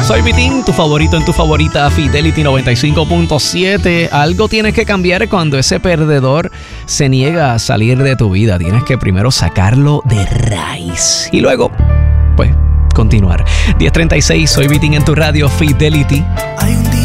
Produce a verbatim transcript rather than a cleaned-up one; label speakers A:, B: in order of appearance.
A: Soy Vitín, tu favorito en tu favorita Fidelity noventa y cinco punto siete. Algo tienes que cambiar cuando ese perdedor se niega a salir de tu vida. Tienes que primero sacarlo de raíz y luego, pues, continuar. diez treinta y seis, soy Vitín en tu radio Fidelity.
B: Hay un día